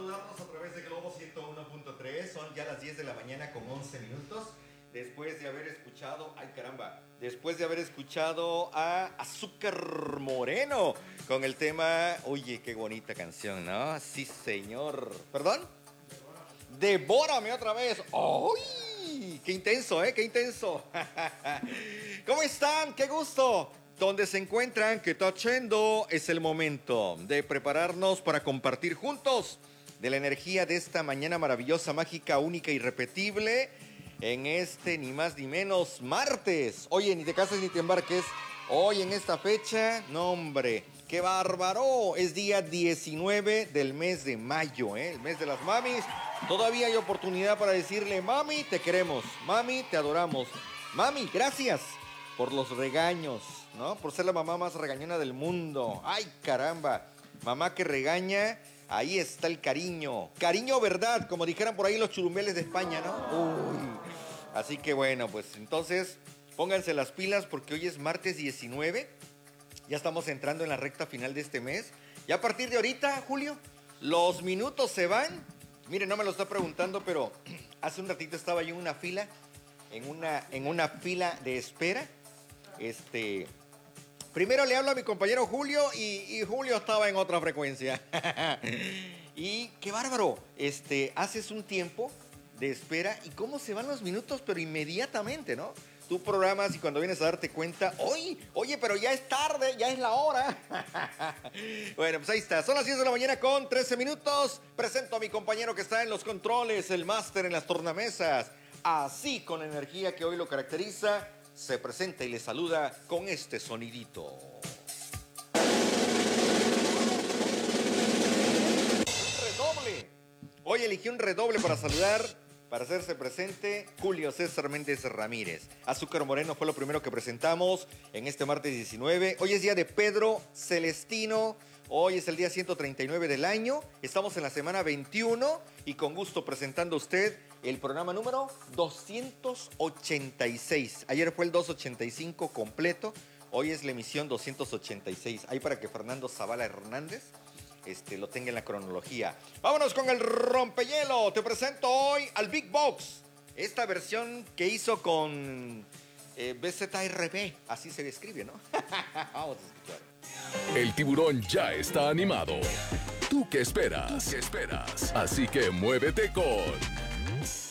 saludarnos a través de Globo 101.3. Son ya las 10 de la mañana con 11 minutos. Después de haber escuchado, ay caramba, después de haber escuchado a Azúcar Moreno con el tema, oye, qué bonita canción, ¿no? Sí, señor. ¿Perdón? Devórame otra vez. ¡Ay! ¡Qué intenso, qué intenso! ¿Cómo están? ¡Qué gusto! Donde se encuentran, que está haciendo, es el momento de prepararnos para compartir juntos de la energía de esta mañana maravillosa, mágica, única y irrepetible en este ni más ni menos martes. Oye, ni te cases ni te embarques. Hoy en esta fecha, no hombre, qué bárbaro. Es día 19 del mes de mayo, el mes de las mamis. Todavía hay oportunidad para decirle, mami, te queremos, mami, te adoramos, mami, gracias por los regaños, ¿no? Por ser la mamá más regañona del mundo. ¡Ay, caramba! Mamá que regaña, ahí está el cariño. Cariño verdad, como dijeran por ahí los churumbeles de España, ¿no? Uy. Así que bueno, pues entonces pónganse las pilas porque hoy es martes 19. Ya estamos entrando en la recta final de este mes. Y a partir de ahorita, Julio, los minutos se van. Miren, no me lo está preguntando, pero hace un ratito estaba yo en una fila, en una fila de espera. Primero le hablo a mi compañero Julio y Julio estaba en otra frecuencia. Y qué bárbaro, haces un tiempo de espera y cómo se van los minutos, pero inmediatamente, ¿no? Tú programas y cuando vienes a darte cuenta, oye, pero ya es tarde, ya es la hora. Bueno, pues ahí está, son las 10 de la mañana con 13 minutos. Presento a mi compañero que está en los controles, el máster en las tornamesas. Así, con la energía que hoy lo caracteriza, se presenta y le saluda con este sonidito. Un redoble. Hoy elegí un redoble para saludar, para hacerse presente, Julio César Méndez Ramírez. Azúcar Moreno fue lo primero que presentamos en este martes 19. Hoy es día de Pedro Celestino. Hoy es el día 139 del año. Estamos en la semana 21 y con gusto presentando a usted el programa número 286. Ayer fue el 285 completo. Hoy es la emisión 286. Ahí para que Fernando Zavala Hernández lo tenga en la cronología. Vámonos con el rompehielo. Te presento hoy al Big Box. Esta versión que hizo con BZRB. Así se describe, ¿no? Vamos a escuchar. El tiburón ya está animado. ¿Tú qué esperas? Así que muévete con